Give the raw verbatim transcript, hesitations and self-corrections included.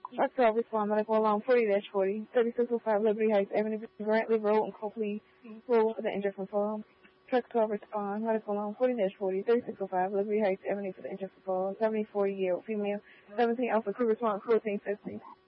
Truck twelve respond medical alarm forty dash forty, thirty-six oh five Liberty Heights Avenue, Brantley Road, and Copley Road for the injured from fall. Truck twelve respond medical alarm forty dash forty, thirty-six oh five Liberty Heights Avenue for the injured from fall. seventy-four year old female, seventeen Alpha Crew response fourteen fifty.